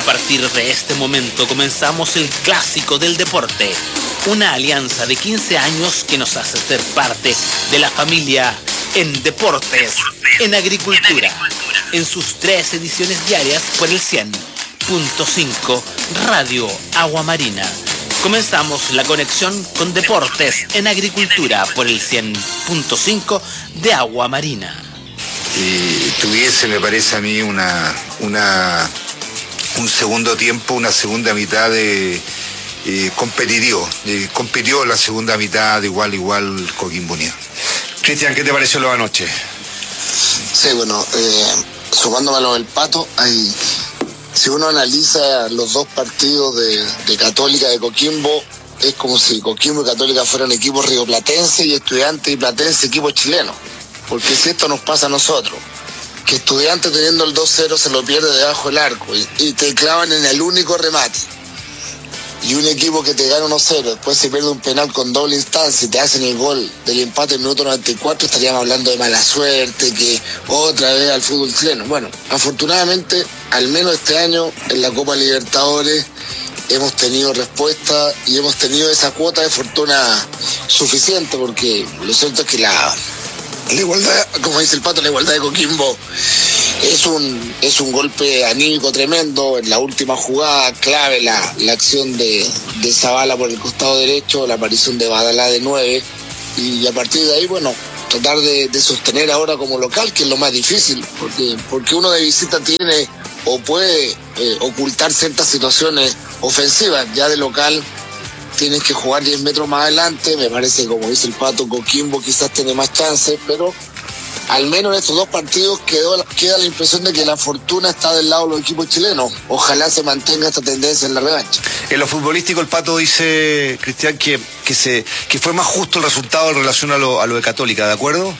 A partir de este momento comenzamos el clásico del deporte, una alianza de 15 años que nos hace ser parte de la familia en deportes, en agricultura, en sus 3 ediciones diarias por el 100.5 Radio Agua Marina. Comenzamos la conexión con deportes en agricultura por el 100.5 de Agua Marina. Tuviese, me parece a mí, un segundo tiempo, una segunda mitad de competitivo. Compitió la segunda mitad de igual a igual Coquimbo Unido. Cristian, ¿qué te pareció lo de anoche? Sí, bueno, sumándome a lo del Pato, si uno analiza los 2 partidos de Católica de Coquimbo, es como si Coquimbo y Católica fueran equipos rioplatenses y Estudiantes y Platense equipos chilenos. Porque si esto nos pasa a nosotros, que Estudiantes teniendo el 2-0 se lo pierde debajo del arco y te clavan en el único remate, y un equipo que te gana 1-0, después se pierde un penal con doble instancia y te hacen el gol del empate en el minuto 94, estaríamos hablando de mala suerte, que otra vez al fútbol chileno. Bueno, afortunadamente, al menos este año en la Copa Libertadores hemos tenido respuesta y hemos tenido esa cuota de fortuna suficiente, porque lo cierto es que la igualdad, como dice el Pato, la igualdad de Coquimbo es un golpe anímico tremendo. En la última jugada clave, la acción de Zavala por el costado derecho, la aparición de Badalá de 9, y a partir de ahí, bueno, tratar de sostener ahora como local, que es lo más difícil, porque uno de visita tiene o puede ocultar ciertas situaciones ofensivas. Ya de local tienes que jugar 10 metros más adelante. Me parece, como dice el Pato, Coquimbo quizás tiene más chances, pero al menos en estos 2 partidos queda la impresión de que la fortuna está del lado de los equipos chilenos. Ojalá se mantenga esta tendencia en la revancha. En lo futbolístico, el Pato dice, Cristian, que fue más justo el resultado en relación a lo de Católica, ¿de acuerdo?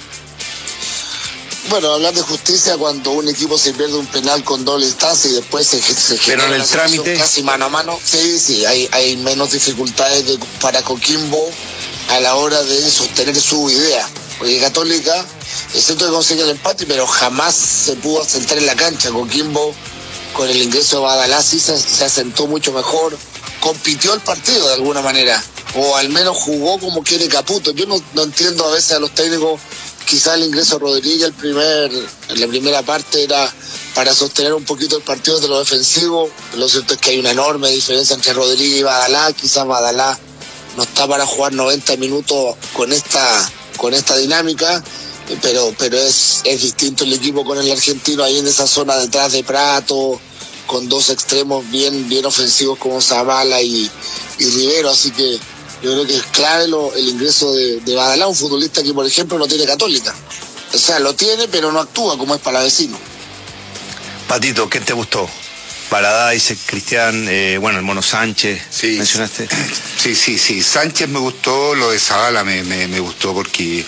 Bueno, hablar de justicia cuando un equipo se pierde un penal con doble instancia y después se pero en el trámite casi mano a mano. Sí, hay menos dificultades para Coquimbo a la hora de sostener su idea. Porque Católica, excepto que consigue el empate, pero jamás se pudo asentar en la cancha. Coquimbo, con el ingreso de Badalá, sí se asentó mucho mejor, compitió el partido de alguna manera, o al menos jugó como quiere Caputo. Yo no entiendo a veces a los técnicos. Quizás el ingreso de Rodríguez en la primera parte era para sostener un poquito el partido de lo defensivo. Lo cierto es que hay una enorme diferencia entre Rodríguez y Badalá. Quizás Badalá no está para jugar 90 minutos con esta dinámica, pero es distinto el equipo con el argentino ahí en esa zona detrás de Prato, con 2 extremos bien ofensivos como Zavala y Rivero. Así que yo creo que es clave el ingreso de Badalá, un futbolista que, por ejemplo, no tiene Católica. O sea, lo tiene, pero no actúa como es palavecino. Patito, ¿qué te gustó? Badalá, dice Cristian, bueno, el Mono Sánchez, sí, mencionaste. Sí, Sánchez me gustó, lo de Zavala me gustó porque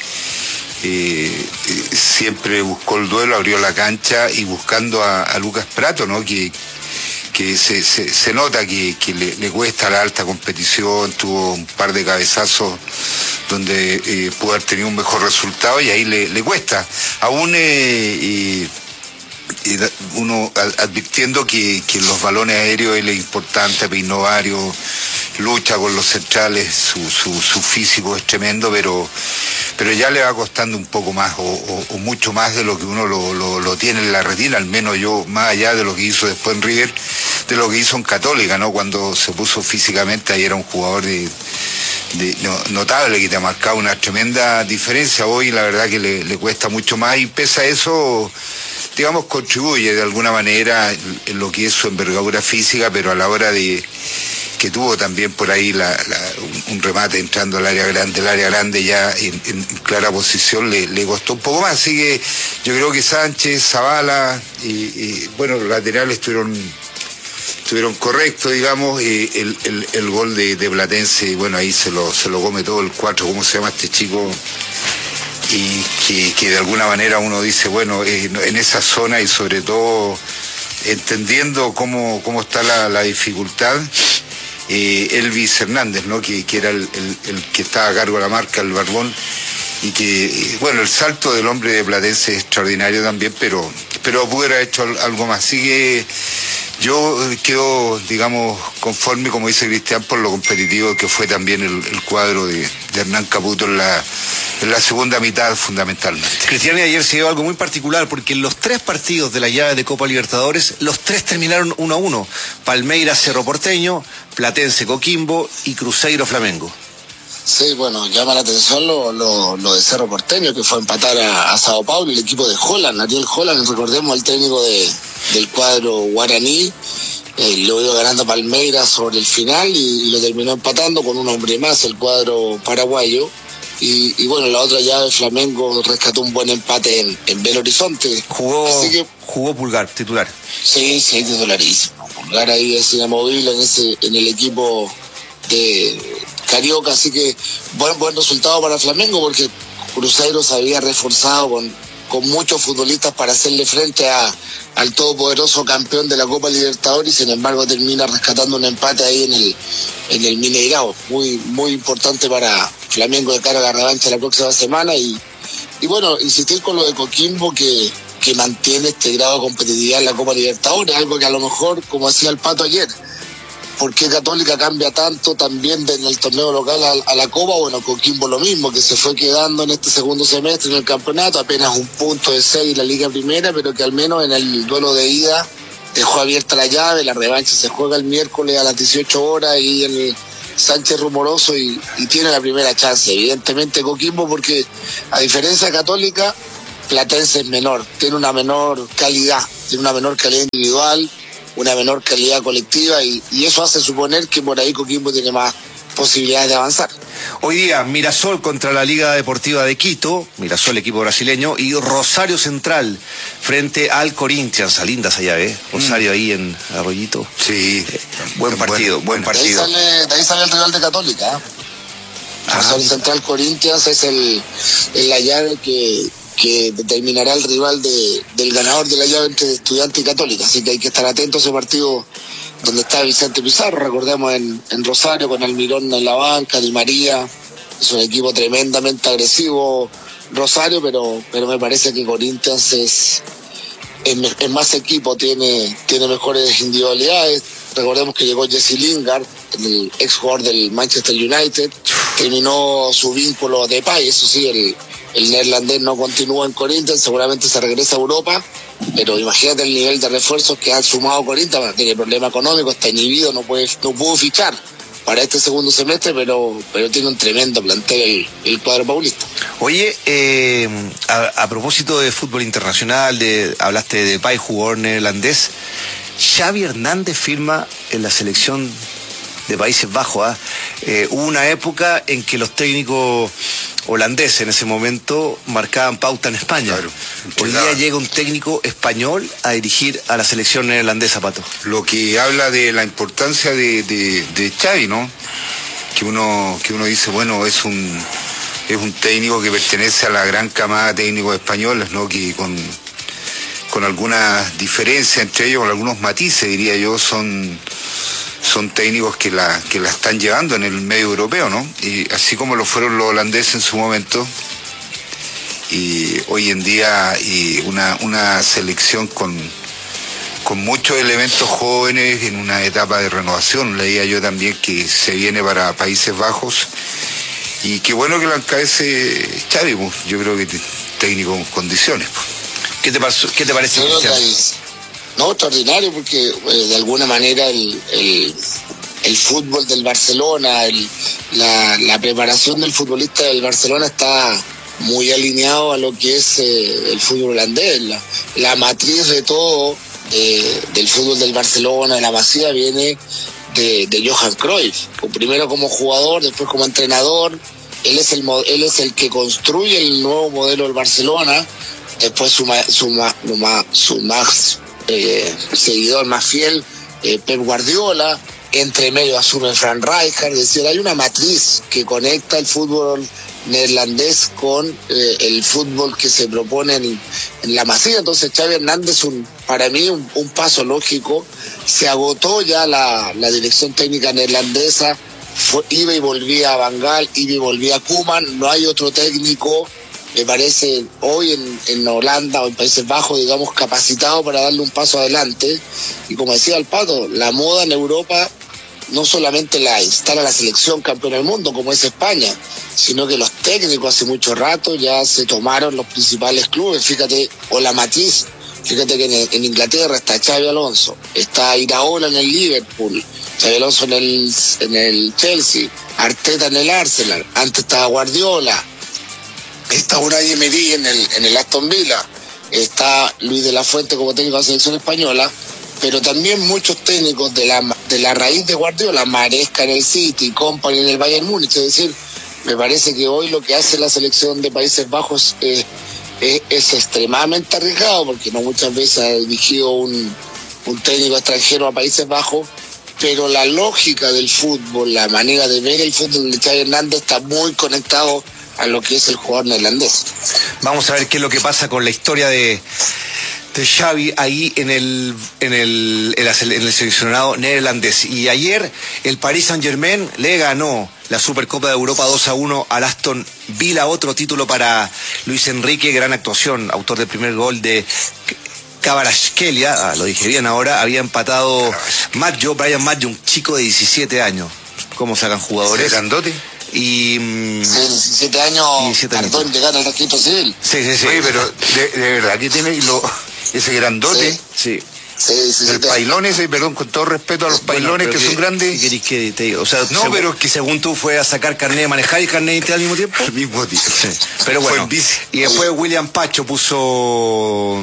siempre buscó el duelo, abrió la cancha y buscando a Lucas Prato, ¿no? Que se nota que le cuesta la alta competición. Tuvo un par de cabezazos donde pudo haber tenido un mejor resultado y ahí le cuesta. Aún uno advirtiendo que los balones aéreos él es importante, Peinovario, lucha con los centrales, su físico es tremendo, pero ya le va costando un poco más o mucho más de lo que uno lo tiene en la retina, al menos yo, más allá de lo que hizo después en River, de lo que hizo en Católica, ¿no? Cuando se puso físicamente, ahí era un jugador notable, que te ha marcado una tremenda diferencia. Hoy la verdad que le cuesta mucho más, y pese a eso, digamos, contribuye de alguna manera en lo que es su envergadura física, pero a la hora de que tuvo también por ahí un remate entrando al área grande ya en clara posición, le costó un poco más. Así que yo creo que Sánchez, Zavala bueno, los laterales estuvieron correctos, digamos. El gol de Platense, bueno, ahí se lo come todo el 4, ¿cómo se llama este chico? Y que de alguna manera uno dice, bueno, en esa zona, y sobre todo entendiendo cómo está la dificultad, Elvis Hernández, ¿no? Que era el que estaba a cargo de la marca, el barbón, y que, bueno, el salto del hombre de Platense es extraordinario también, pero pudo haber hecho algo más. Así que Yo quedo, digamos, conforme, como dice Cristian, por lo competitivo que fue también el cuadro de Hernán Caputo en la segunda mitad, fundamentalmente. Cristian, y ayer se dio algo muy particular, porque en los 3 partidos de la llave de Copa Libertadores, los 3 terminaron 1-1. Palmeiras Cerro Porteño, Platense Coquimbo y Cruzeiro Flamengo. Sí, bueno, llama la atención lo de Cerro Porteño, que fue a empatar a Sao Paulo, el equipo de Holland, Ariel Holland, recordemos, el técnico del cuadro guaraní, lo iba ganando Palmeiras sobre el final y lo terminó empatando con un hombre más, el cuadro paraguayo. Y bueno, la otra llave, Flamengo rescató un buen empate en Belo Horizonte. Jugó Pulgar, titular. Sí, titularísimo. Pulgar ahí es inamovible en el equipo de Carioca, así que buen resultado para Flamengo, porque Cruzeiro se había reforzado con muchos futbolistas para hacerle frente al todopoderoso campeón de la Copa Libertadores, y sin embargo termina rescatando un empate ahí en el Mineirao, muy importante para Flamengo de cara a la revancha la próxima semana. Y bueno, insistir con lo de Coquimbo, que mantiene este grado de competitividad en la Copa Libertadores, algo que a lo mejor, como hacía el Pato ayer, ¿por qué Católica cambia tanto también en el torneo local a la Copa? Bueno, Coquimbo lo mismo, que se fue quedando en este segundo semestre en el campeonato, apenas un punto de 6 en la Liga Primera, pero que al menos en el duelo de ida dejó abierta la llave. La revancha se juega el miércoles a las 18 horas y en el Sánchez Rumoroso, y tiene la primera chance. Evidentemente Coquimbo, porque a diferencia de Católica, Platense es menor, tiene una menor calidad individual, una menor calidad colectiva, y eso hace suponer que por ahí Coquimbo tiene más posibilidades de avanzar. Hoy día Mirasol contra la Liga Deportiva de Quito, Mirasol equipo brasileño, y Rosario Central frente al Corinthians. Linda esa llave, Rosario ahí en Arroyito. Sí, buen partido. De ahí sale el rival de Católica. Rosario Central Corinthians es la llave que determinará el rival del ganador de la llave entre Estudiantes y Católica, así que hay que estar atentos a ese partido donde está Vicente Pizarro, recordemos, en Rosario, con Almirón en la banca, Di María. Es un equipo tremendamente agresivo Rosario, pero me parece que Corinthians es más equipo, tiene mejores individualidades. Recordemos que llegó Jesse Lingard, el ex jugador del Manchester United, terminó su vínculo de Depay, eso sí, el neerlandés no continúa en Corinthians, seguramente se regresa a Europa, pero imagínate el nivel de refuerzos que ha sumado Corinthians. Tiene problema económico, está inhibido, no pudo fichar para este segundo semestre, pero tiene un tremendo plantel el cuadro paulista. Oye, a propósito de fútbol internacional, hablaste de Depay, jugador neerlandés. Xavi Hernández firma en la selección de Países Bajos. Hubo una época en que los técnicos holandeses en ese momento marcaban pauta en España. Claro, hoy día llega un técnico español a dirigir a la selección neerlandesa, Pato. Lo que habla de la importancia de Xavi, ¿no? Que uno dice, bueno, es un técnico que pertenece a la gran camada de técnicos españoles, ¿no? Que con algunas diferencias entre ellos, con algunos matices, diría yo, son técnicos que la están llevando en el medio europeo, ¿no? Y así como lo fueron los holandeses en su momento, y hoy en día una selección con muchos elementos jóvenes en una etapa de renovación. Leía yo también que se viene para Países Bajos, y qué bueno que lo encabece Xavi, pues. Yo creo que técnico con condiciones, pues. ¿Qué te parece? No, extraordinario, porque de alguna manera el fútbol del Barcelona, la preparación del futbolista del Barcelona está muy alineado a lo que es el fútbol holandés. La matriz de todo del fútbol del Barcelona, de la Masía, viene de Johan Cruyff, primero como jugador, después como entrenador. Él es el que construye el nuevo modelo del Barcelona. Después su más seguidor más fiel, Pep Guardiola. Entre medio asume Frank Rijkaard. Es decir, hay una matriz que conecta el fútbol neerlandés con el fútbol que se propone en la Masía. Entonces Xavi Hernández, para mí un paso lógico. Se agotó ya la dirección técnica neerlandesa, iba y volvía a Van Gaal, iba y volvía a Koeman. No hay otro técnico me parece hoy en Holanda o en Países Bajos, digamos, capacitado para darle un paso adelante. Y como decía el Pato, la moda en Europa no solamente la instala la selección campeona del mundo, como es España, sino que los técnicos hace mucho rato ya se tomaron los principales clubes. Fíjate, o la Matiz, fíjate que en Inglaterra está Xabi Alonso, está Iraola en el Liverpool, Xabi Alonso en el Chelsea, Arteta en el Arsenal, antes estaba Guardiola, está Unai Emery en el Aston Villa, está Luis de la Fuente como técnico de la selección española, pero también muchos técnicos de la raíz de Guardiola, Maresca en el City, Kompany en el Bayern Múnich. Es decir, me parece que hoy lo que hace la selección de Países Bajos es extremadamente arriesgado, porque no muchas veces ha dirigido un técnico extranjero a Países Bajos, pero la lógica del fútbol, la manera de ver el fútbol de Xavi Hernández está muy conectado a lo que es el jugador neerlandés. Vamos a ver qué es lo que pasa con la historia de Xavi ahí en el seleccionado neerlandés. Y ayer el Paris Saint-Germain le ganó la Supercopa de Europa 2-1 al Aston Villa, otro título para Luis Enrique, gran actuación, autor del primer gol de Kvaratskhelia, lo dije bien ahora, había empatado Brian Maggio, un chico de 17 años. ¿Cómo sacan jugadores? ¿Grandote? Y 17 años, Ardón llegar al registro civil. Sí. Oye, pero de verdad que tiene ese grandote. Sí. El pailón ese, perdón, con todo respeto a los pailones que son grandes. ¿Qué querés que te diga? O sea, no, pero es que según tú fue a sacar carnet de manejar y carnet de identidad al mismo tiempo. Al mismo tiempo. Sí. Pero bueno, y después William Pacho puso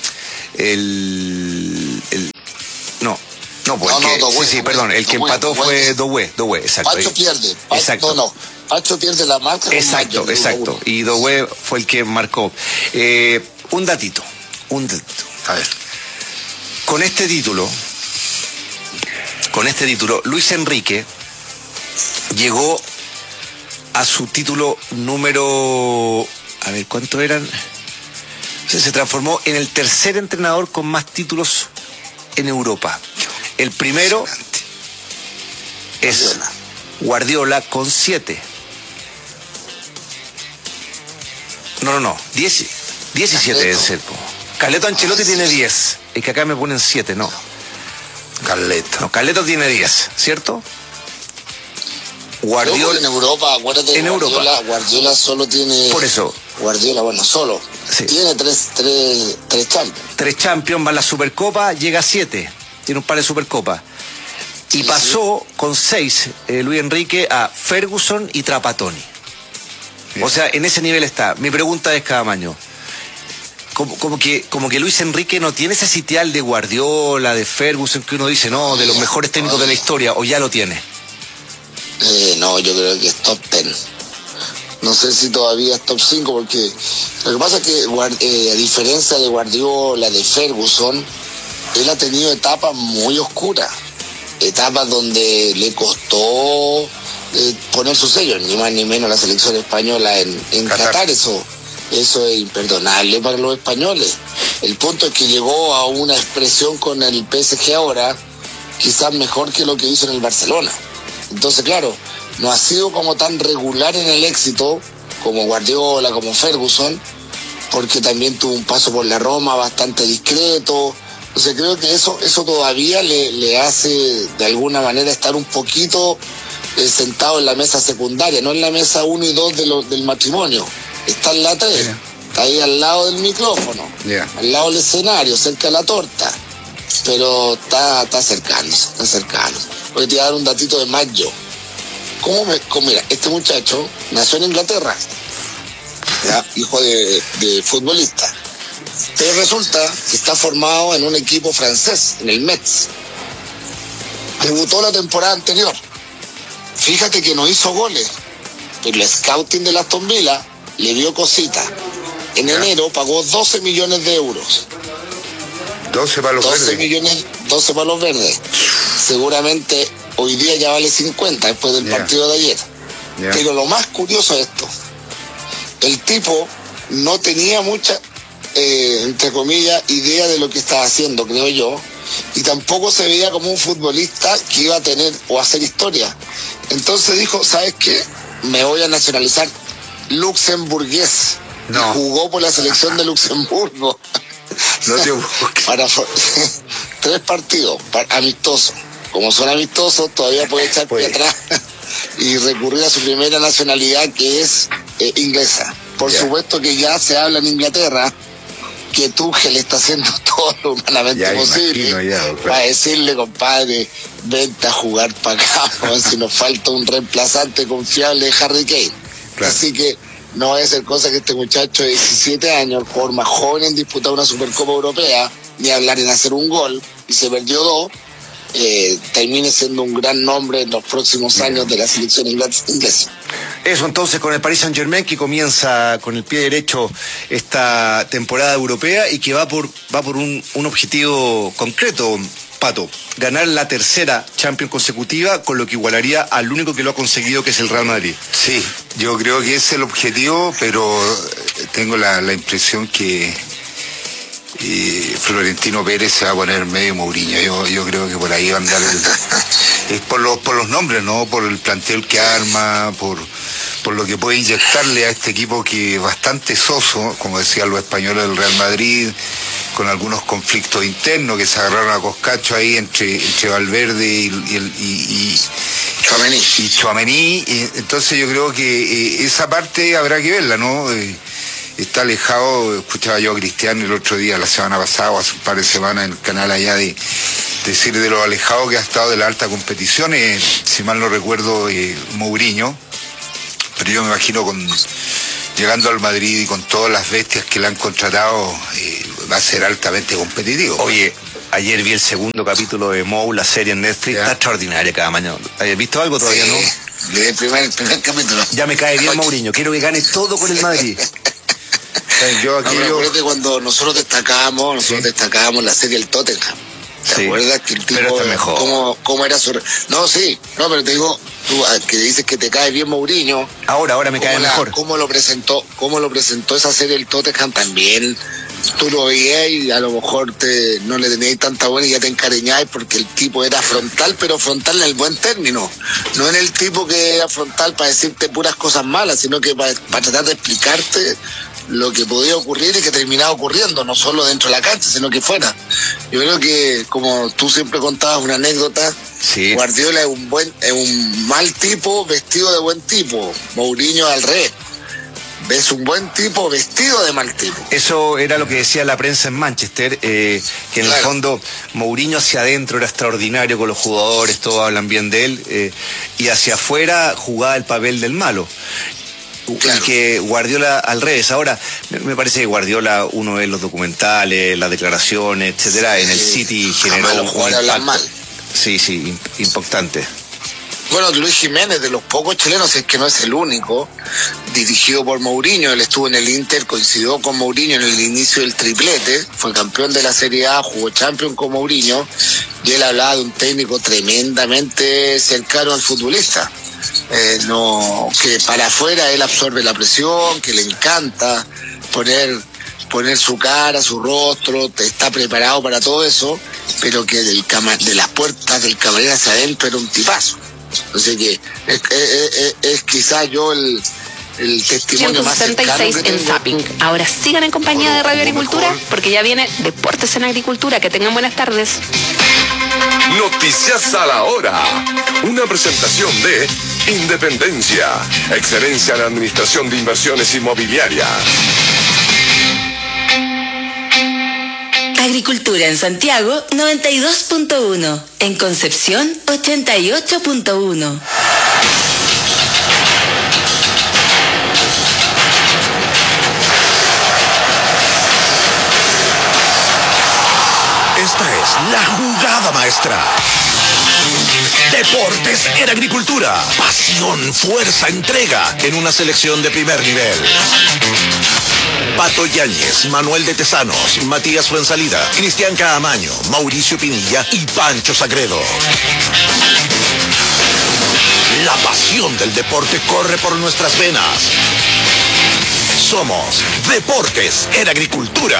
el que empató fue Doué, exacto. Pacho pierde. Exacto. Pacho pierde la marca. Exacto. Y Doué fue el que marcó. Un datito. A ver. Con este título, Luis Enrique llegó a su título número, a ver, ¿cuánto eran? O sea, se transformó en el tercer entrenador con más títulos en Europa. El primero es Guardiola con 7. No, 17 es el. Carleto Ancelotti tiene 10. Es que acá me ponen 7, no. Carleto tiene 10, ¿cierto? Guardiola en Europa, acuérdate. En Europa. Guardiola solo tiene. Por eso. Guardiola, solo. Sí. Tiene tres Champions. 3 Champions, va la Supercopa, llega a 7. Tiene un par de Supercopas. Y pasó con 6 Luis Enrique a Ferguson y Trapattoni. O sea, en ese nivel está. Mi pregunta es, Cadamaño, como que Luis Enrique no tiene ese sitial de Guardiola, de Ferguson, que uno dice, no, de los mejores técnicos de la historia, o ya lo tiene. No, yo creo que es top 10. No sé si todavía es top 5, porque lo que pasa es que a diferencia de Guardiola, de Ferguson, él ha tenido etapas muy oscuras, etapas donde le costó poner su sello, ni más ni menos la selección española en Qatar. Eso es imperdonable para los españoles. El punto es que llegó a una expresión con el PSG ahora, quizás mejor que lo que hizo en el Barcelona. Entonces, claro, no ha sido como tan regular en el éxito como Guardiola, como Ferguson, porque también tuvo un paso por la Roma bastante discreto. Entonces creo que eso todavía le hace de alguna manera estar un poquito sentado en la mesa secundaria, no en la mesa 1 y 2 del matrimonio. Está en la 3, está ahí al lado del micrófono, al lado del escenario, cerca de la torta, pero está cercano. Voy a dar un datito de Maggio. Mira, este muchacho nació en Inglaterra, hijo de futbolista, pero resulta que está formado en un equipo francés, en el Metz. Debutó la temporada anterior. Fíjate que no hizo goles, pero el scouting de Aston Villa le dio cosita. En enero pagó 12 millones de euros. 12 palos verdes. 12 palos verdes. Seguramente hoy día ya vale 50 después del partido de ayer. Pero lo más curioso es esto. El tipo no tenía mucha, entre comillas, idea de lo que estaba haciendo, creo yo. Y tampoco se veía como un futbolista que iba a tener o hacer historia. Entonces dijo, ¿sabes qué? Me voy a nacionalizar luxemburgués. No. Y jugó por la selección de Luxemburgo. No te busques. Para 3 partidos amistosos. Como son amistosos, todavía puede echar pie atrás y recurrir a su primera nacionalidad, que es inglesa. Por supuesto que ya se habla en Inglaterra que Tuchel está haciendo todo lo humanamente posible para decirle, compadre, vente a jugar para acá, si nos falta un reemplazante confiable de Harry Kane. Claro. Así que no va a ser cosa que este muchacho de 17 años, el jugador más joven en disputar una Supercopa Europea, ni hablar en hacer un gol, y se perdió 2, termine siendo un gran nombre en los próximos años de la selección inglesa. Eso entonces con el Paris Saint-Germain, que comienza con el pie derecho esta temporada europea y que va por un objetivo concreto, Pato: ganar la tercera Champions consecutiva, con lo que igualaría al único que lo ha conseguido, que es el Real Madrid. Sí, yo creo que ese es el objetivo, pero tengo la impresión que Florentino Pérez se va a poner medio Mourinho. Yo creo que por ahí va a andar es por los nombres, no por el plantel que arma, por lo que puede inyectarle a este equipo, que es bastante soso, como decían los españoles del Real Madrid, con algunos conflictos internos que se agarraron a coscacho ahí entre Valverde y Tchouaméni. Entonces yo creo que esa parte habrá que verla, ¿no? Está alejado. Escuchaba yo a Cristiano el otro día, la semana pasada o hace un par de semanas, en el canal allá, de decir de lo alejado que ha estado de la alta competición, si mal no recuerdo, Mourinho. Pero yo me imagino llegando al Madrid y con todas las bestias que le han contratado, va a ser altamente competitivo. Oye, ayer vi el segundo capítulo de Mou, la serie en Netflix. Está extraordinaria cada mañana. ¿Has visto algo todavía? No. El primer capítulo. Ya me cae bien Mourinho, quiero que gane todo con el Madrid. Recuerdo que cuando nosotros destacábamos la serie El Tottenham. ¿Te acuerdas que el tipo, pero está mejor. ¿Cómo era su... No, sí, no, pero te digo, tú que dices que te cae bien Mourinho. Ahora me cae mejor. ¿Cómo lo presentó esa serie El Tottenham también? Tú lo veías y a lo mejor no le tenías tanta buena y ya te encariñabas, porque el tipo era frontal, pero frontal en el buen término. No en el tipo que era frontal para decirte puras cosas malas, sino que para tratar de explicarte lo que podía ocurrir y que terminaba ocurriendo, no solo dentro de la cancha, sino que fuera. Yo creo que, como tú siempre contabas una anécdota, sí, Guardiola es un mal tipo vestido de buen tipo. Mourinho al revés. Es un buen tipo vestido de mal tipo. Eso era lo que decía la prensa en Manchester, que en el fondo Mourinho hacia adentro era extraordinario con los jugadores, todos hablan bien de él, y hacia afuera jugaba el papel del malo. Claro. Y que Guardiola al revés. Ahora, me parece que Guardiola, uno ve los documentales, las declaraciones, etcétera, en el City generó un impacto. Mal. Sí, importante. Bueno, Luis Jiménez, de los pocos chilenos, es que no es el único, dirigido por Mourinho. Él estuvo en el Inter, coincidió con Mourinho en el inicio del triplete, fue campeón de la Serie A, jugó Champions con Mourinho, y él hablaba de un técnico tremendamente cercano al futbolista. Que para afuera él absorbe la presión, que le encanta poner su cara, su rostro, está preparado para todo eso, pero que de las puertas del camarín hacia adentro era un tipazo. Entonces que es quizás yo el testimonio más cercano 166 en Zapping. Ahora sigan en compañía de Radio Agricultura, porque ya viene Deportes en Agricultura. Que tengan buenas tardes. Noticias a la hora. Una presentación de Independencia, excelencia en la administración de inversiones inmobiliarias. Agricultura en Santiago 92.1, en Concepción 88.1. Esta es la jugada maestra. Deportes en Agricultura. Pasión, fuerza, entrega en una selección de primer nivel. Pato Yáñez, Manuel de Tesanos, Matías Fuensalida, Cristian Caamaño, Mauricio Pinilla y Pancho Sagredo. La pasión del deporte corre por nuestras venas. Somos Deportes en Agricultura.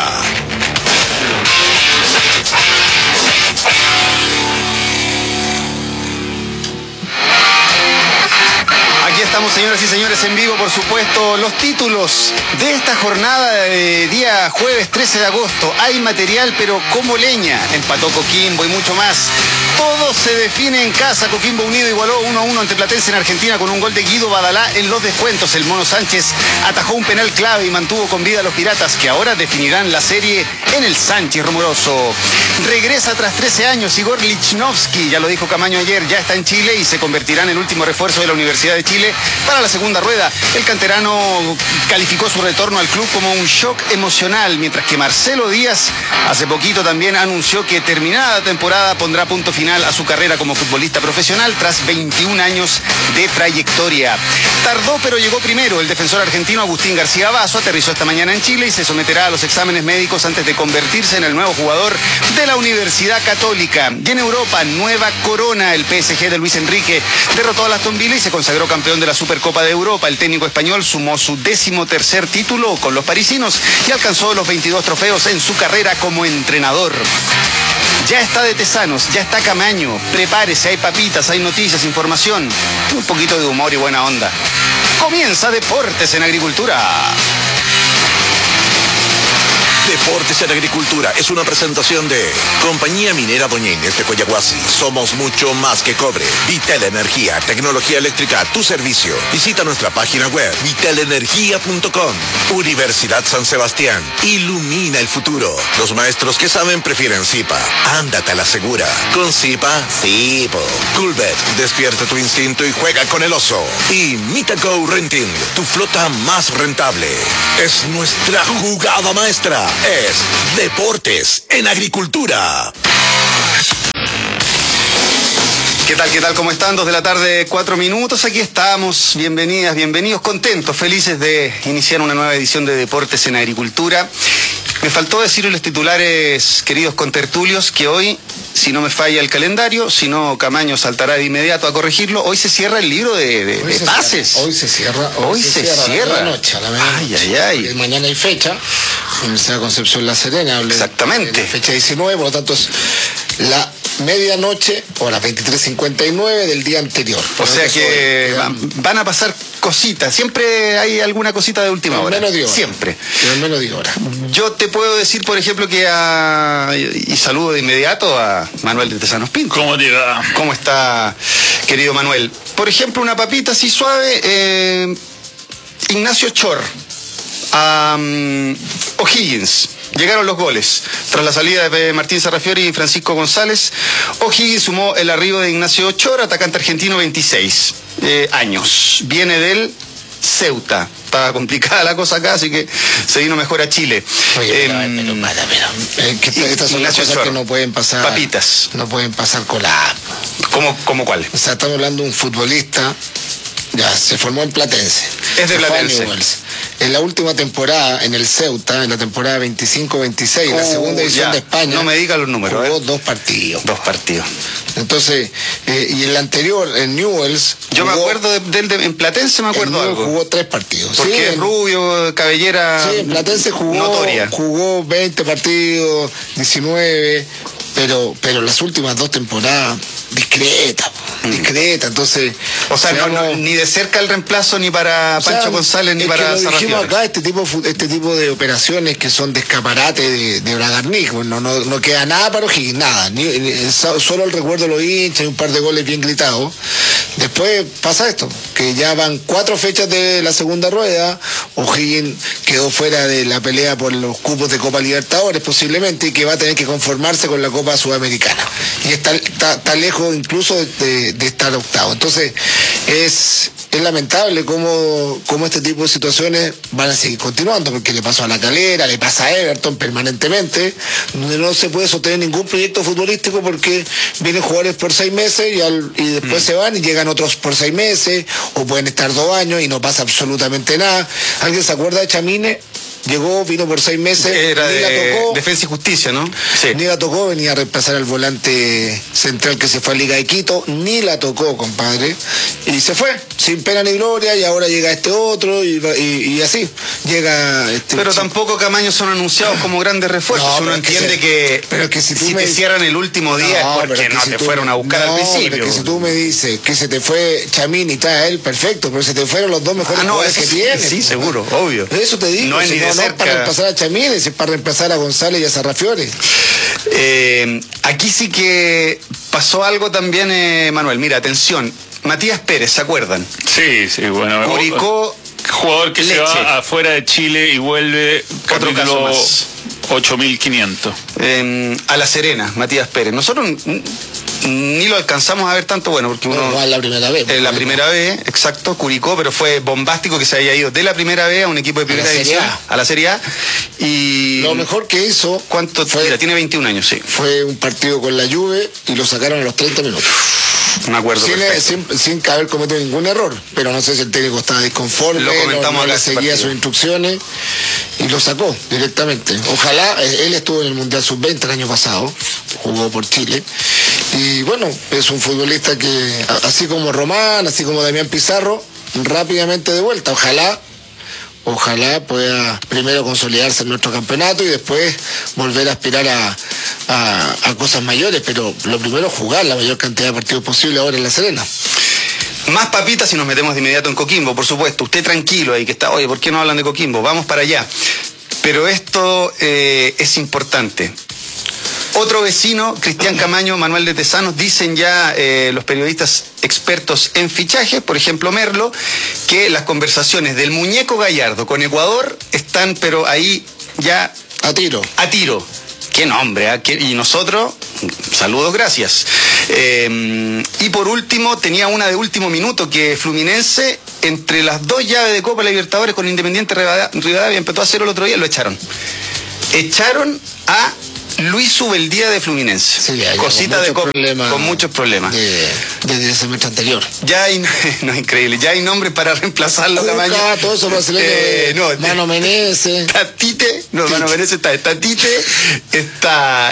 Aquí estamos Repasamos, señoras y señores, en vivo, por supuesto, los títulos de esta jornada de día jueves 13 de agosto. Hay material, pero como leña. Empató Coquimbo y mucho más. Todo se define en casa. Coquimbo Unido igualó 1-1 ante Platense en Argentina con un gol de Guido Badalá en los descuentos. El Mono Sánchez atajó un penal clave y mantuvo con vida a los Piratas, que ahora definirán la serie en el Sánchez Rumoroso. Regresa tras 13 años Igor Lichnowsky, ya lo dijo Camaño ayer, ya está en Chile y se convertirá en el último refuerzo de la Universidad de Chile para la segunda rueda. El canterano calificó su retorno al club como un shock emocional, mientras que Marcelo Díaz hace poquito también anunció que terminada la temporada pondrá punto final a su carrera como futbolista profesional tras 21 años de trayectoria. Tardó pero llegó primero. El defensor argentino Agustín García Basso aterrizó esta mañana en Chile y se someterá a los exámenes médicos antes de convertirse en el nuevo jugador de la Universidad Católica. Y en Europa, nueva corona. El PSG de Luis Enrique derrotó a Aston Villa y se consagró campeón de la Supercopa de Europa. El técnico español sumó su 13º título con los parisinos y alcanzó los 22 trofeos en su carrera como entrenador. Ya está de Tesanos, ya está Camaño. Prepárese, hay papitas, hay noticias, información, un poquito de humor y buena onda. Comienza Deportes en Agricultura. Deportes en Agricultura es una presentación de Compañía Minera Doña Inés de Coyahuasi. Somos mucho más que cobre. Vitel Energía, tecnología eléctrica a tu servicio. Visita nuestra página web vitelenergia.com. Universidad San Sebastián, ilumina el futuro. Los maestros que saben prefieren Zipa. Ándate a la segura. Con Zipa, Zipo. Coolbet, despierta tu instinto y juega con el oso. Y Mitago Renting, tu flota más rentable. Es nuestra jugada maestra. Es Deportes en Agricultura. ¿Qué tal? ¿Cómo están? 2 de la tarde, 4 minutos. Aquí estamos. Bienvenidas, bienvenidos, contentos, felices de iniciar una nueva edición de Deportes en Agricultura. Me faltó decirles los titulares, queridos contertulios, que hoy, si no me falla el calendario, si no Camaño saltará de inmediato a corregirlo, hoy se cierra el libro de pases. Hoy se cierra. Hoy se cierra. A la medianoche. Ay. Mañana hay fecha. Universidad Concepción La Serena. Exactamente. Fecha 19, por lo tanto es la medianoche o las 23:59 del día anterior. O sea que van a pasar cositas. Siempre hay alguna cosita de última hora. Menos de hora. Siempre. En menos de hora. Yo te puedo decir, por ejemplo, que y saludo de inmediato a Manuel de Tesanos Pinto. ¿Cómo te va? ¿Cómo está, querido Manuel? Por ejemplo, una papita así suave, Ignacio Chor a O'Higgins. Llegaron los goles. Tras la salida de Martín Sarrafiori y Francisco González, O'Higgins sumó el arribo de Ignacio Chor, atacante argentino, 26 años. Viene del Ceuta. Estaba complicada la cosa acá, así que se vino mejor a Chile. Oye, estas son las cosas Chor, que no pueden pasar. Papitas. No pueden pasar coladas. ¿Cómo cuál? O sea, estamos hablando de un futbolista, ya se formó en Platense. Es de Platense. En la última temporada, en el Ceuta, en la temporada 25-26, la segunda edición de España. No me diga los números. Jugó 2 partidos. 2 partidos. Entonces, y en la anterior, en Newell's. Yo me acuerdo en Platense, me acuerdo algo. Jugó 3 partidos. Porque sí, es rubio, cabellera. Sí, en Platense notoria. Jugó 20 partidos, 19. Pero las últimas 2 temporadas, discreta. Entonces, o sea, ni de cerca el reemplazo ni para Pancho González ni para Sarrafiori. Dijimos acá este tipo de operaciones que son de escaparate de Bragarnik, no queda nada para O'Higgins, nada, solo el recuerdo de los hinchas y un par de goles bien gritados. Después pasa esto, que ya van 4 fechas de la segunda rueda. O'Higgins quedó fuera de la pelea por los cupos de Copa Libertadores posiblemente, y que va a tener que conformarse con la Copa Sudamericana, y está lejos incluso de estar octavo. Entonces es lamentable cómo este tipo de situaciones van a seguir continuando, porque le pasó a La Calera, le pasa a Everton permanentemente, donde no se puede sostener ningún proyecto futbolístico porque vienen jugadores por 6 meses y después se van y llegan otros por 6 meses, o pueden estar 2 años y no pasa absolutamente nada. ¿Alguien se acuerda de Chamine? Llegó, vino por 6 meses. Era ni la de tocó. Defensa y Justicia, ¿no? Sí. Ni la tocó, venía a reemplazar al volante central que se fue a Liga de Quito. Ni la tocó, compadre. Y se fue, sin pena ni gloria, y ahora llega este otro, y así. Llega este. Pero tampoco Camaño son anunciados como grandes refuerzos. No, Uno entiende que si te cierran el último día es porque no te fueron a buscar al principio. Pero que si tú me dices que se te fue Chamín y trae a él, perfecto, pero se te fueron los dos mejores jugadores que tienes. Sí, seguro, obvio. Eso te digo, no es ni de cerca. No para reemplazar a Chamín, es para reemplazar a González y a Sarrafiore. Aquí sí que pasó algo también, Manuel. Mira, atención. Matías Pérez, ¿se acuerdan? Sí, bueno. Curicó, jugador que se va afuera de Chile y vuelve, otro caso más. 8.500. A La Serena, Matías Pérez. Nosotros ni lo alcanzamos a ver tanto, bueno, porque uno... No, la primera vez. La primera vez, exacto, Curicó, pero fue bombástico que se haya ido de la primera vez a un equipo de primera división, a la Serie A. Y lo mejor que hizo... ¿Cuánto? Mira, tiene 21 años, sí. Fue un partido con la Juve y lo sacaron a los 30 minutos. Me acuerdo sin haber cometido ningún error, pero no sé si el técnico estaba disconforme, lo comentamos no le seguía sus instrucciones y lo sacó directamente. Ojalá, él estuvo en el Mundial Sub-20 el año pasado, jugó por Chile, y bueno, es un futbolista que, así como Román, así como Damián Pizarro, rápidamente de vuelta. Ojalá pueda primero consolidarse en nuestro campeonato y después volver a aspirar a cosas mayores, pero lo primero es jugar la mayor cantidad de partidos posible ahora en La Serena. Más papitas y nos metemos de inmediato en Coquimbo, por supuesto. Usted tranquilo ahí que está, oye, ¿por qué no hablan de Coquimbo? Vamos para allá. Pero esto es importante. Otro vecino, Cristian Camaño, Manuel de Tesanos, dicen ya los periodistas expertos en fichajes, por ejemplo Merlo, que las conversaciones del muñeco Gallardo con Ecuador están, pero ahí ya... A tiro. Qué nombre, ¿eh? Y nosotros, saludos, gracias. Y por último, tenía una de último minuto, que Fluminense, entre las dos llaves de Copa Libertadores con Independiente Rivadavia, empezó a 0 el otro día, lo echaron. Echaron a Luis Ubeldía de Fluminense. Sí, cosita de Copa, con muchos problemas. Desde el semestre anterior. Ya hay, no, increíble, ya hay nombres para reemplazarlo, Camaño. Todo eso brasileño. Mano Menezes. Tatite, Mano Menezes está Tatite, está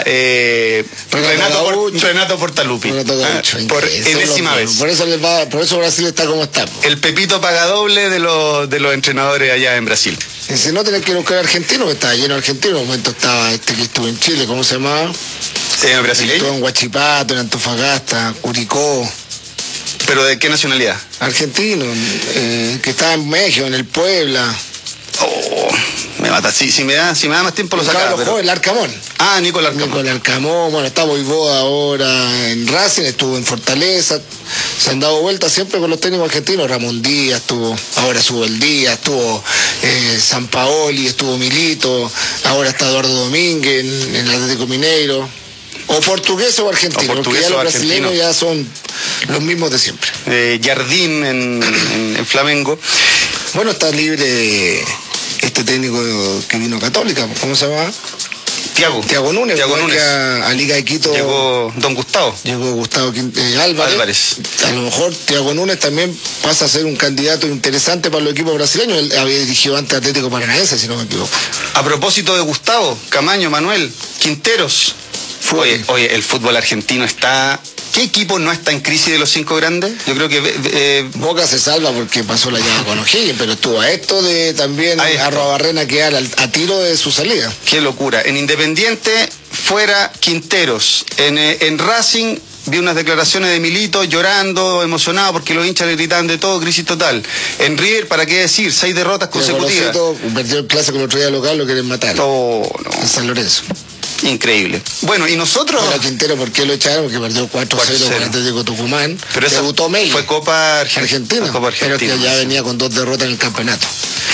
Renato Portaluppi. Por enésima vez. Por eso Brasil está como está. El Pepito Pagadoble de los entrenadores allá en Brasil. Y si no, tenés que buscar argentino, que estaba lleno de argentinos. En un momento estaba que estuvo en Chile, ¿cómo se llamaba? ¿Brasileño? Estuvo en Huachipato, en Antofagasta, Curicó. ¿Pero de qué nacionalidad? Argentino, que estaba en México, en el Puebla. Oh, me mata. Si me da más tiempo lo sacaba. Pero... el Arcamón. Nicolás Arcamón. Nicolás Arcamón, bueno, está Voivoda ahora en Racing, estuvo en Fortaleza. Se han dado vueltas siempre con los técnicos argentinos. Ramón Díaz estuvo, ahora Ubeldía, estuvo Sampaoli, estuvo Milito, ahora está Eduardo Domínguez en el Atlético Mineiro. O portugués o argentino, porque ya los brasileños ya son los mismos de siempre. Jardín en Flamengo. Bueno, está libre este técnico que vino Católica, ¿cómo se llama? Thiago Núñez. A Liga de Quito. Llegó Don Gustavo. Llegó Gustavo Álvarez. A lo mejor Thiago Núñez también pasa a ser un candidato interesante para los equipos brasileños. Él había dirigido antes Atlético Paranaense, si no me equivoco. A propósito de Gustavo, Camaño, Manuel, Quinteros. Oye, el fútbol argentino está... ¿Qué equipo no está en crisis de los 5 grandes? Yo creo que... Boca se salva porque pasó la llave con O'Higgins, pero estuvo a esto de también a Robarrena quedar a tiro de su salida. Qué locura. En Independiente, fuera Quinteros. En Racing... Vi unas declaraciones de Milito llorando, emocionado, porque los hinchas le gritaban de todo, crisis total. En River, ¿para qué decir? 6 derrotas consecutivas. Perdió el clásico el otro día local, lo quieren matar. No. En San Lorenzo. Increíble. Bueno, y nosotros... Pero Quintero, ¿por qué lo echaron? Porque perdió 4-0 con Atlético Tucumán. Pero esa debutó Meille. Fue Copa Argentina. Copa Argentina. Pero que ya venía con 2 derrotas en el campeonato.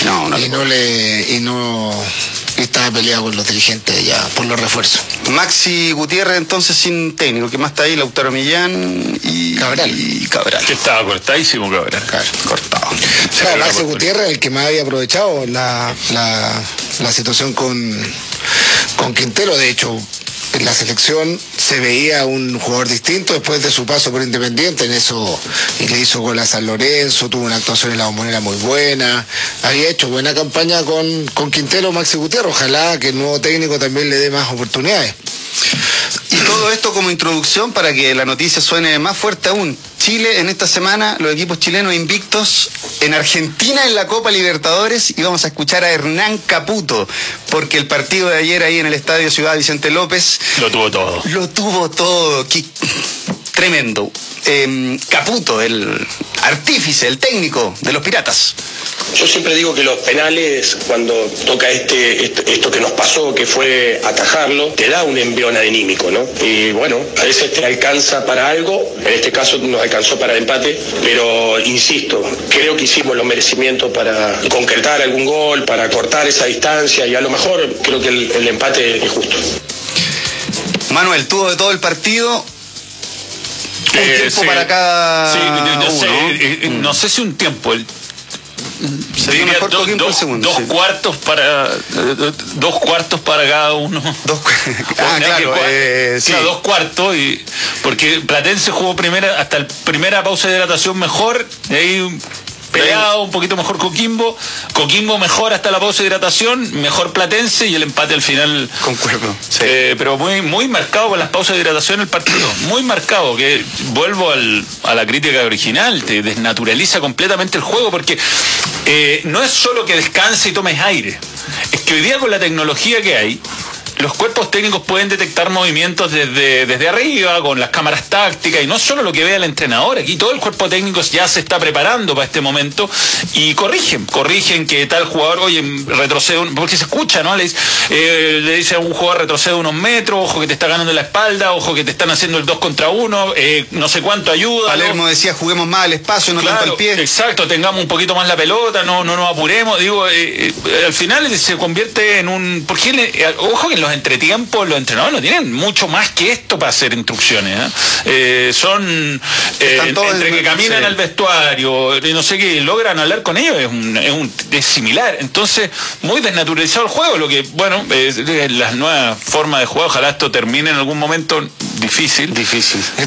Y estaba peleado con los dirigentes ya por los refuerzos. Maxi Gutiérrez entonces sin técnico, que más está ahí, Lautaro Millán y Cabral. Que estaba cortadísimo Cabral. Claro, cortado. Claro, Maxi Gutiérrez, el que más había aprovechado la situación con Quintero. De hecho, en la selección se veía un jugador distinto después de su paso por Independiente, en eso, y le hizo gol a San Lorenzo, tuvo una actuación en la Bombonera muy buena, había hecho buena campaña con Quintero, Maxi Gutiérrez, ojalá que el nuevo técnico también le dé más oportunidades. Y todo esto como introducción para que la noticia suene más fuerte aún. Chile en esta semana, los equipos chilenos invictos en Argentina en la Copa Libertadores, y vamos a escuchar a Hernán Caputo, porque el partido de ayer ahí en el Estadio Ciudad Vicente López lo tuvo todo. Lo tuvo todo. Tremendo. Caputo, el artífice, el técnico de los Piratas. Yo siempre digo que los penales, cuando toca esto que nos pasó, que fue atajarlo, te da un envión anímico, ¿no? Y bueno, a veces te alcanza para algo, en este caso nos alcanzó para el empate, pero insisto, creo que hicimos los merecimientos para concretar algún gol, para cortar esa distancia, y a lo mejor creo que el empate es justo. Manuel, tuvo de todo el partido. Un tiempo sí, para cada no sé si un tiempo. Se vio mejor Coquimbo el segundo. Dos cuartos para cada uno. Claro, dos cuartos, porque Platense jugó hasta la primera pausa de hidratación mejor, y ahí peleado, un poquito mejor Coquimbo mejor hasta la pausa de hidratación, mejor Platense, y el empate al final. Concuerdo. Sí. Pero muy marcado con las pausas de hidratación el partido, muy marcado, que vuelvo a la crítica original, te desnaturaliza completamente el juego, porque no es solo que descanse y tomes aire, es que hoy día con la tecnología que hay, los cuerpos técnicos pueden detectar movimientos desde arriba, con las cámaras tácticas, y no solo lo que vea el entrenador, aquí todo el cuerpo técnico ya se está preparando para este momento, y corrigen que tal jugador, oye, retrocede, porque se escucha, ¿no? Le dice a un jugador, retrocede unos metros, ojo que te está ganando la espalda, ojo que te están haciendo el 2 contra 1, no sé cuánto ayuda. Palermo decía, juguemos más al espacio, no tanto al pie. Exacto, tengamos un poquito más la pelota, no nos apuremos, digo, al final se convierte en un... Porque ojo que en los entretiempos los entrenadores no tienen mucho más que esto para hacer instrucciones, son entre que caminan al vestuario, no sé qué, logran hablar con ellos, es similar, entonces muy desnaturalizado el juego, lo que bueno, las nuevas formas de juego, ojalá esto termine en algún momento difícil.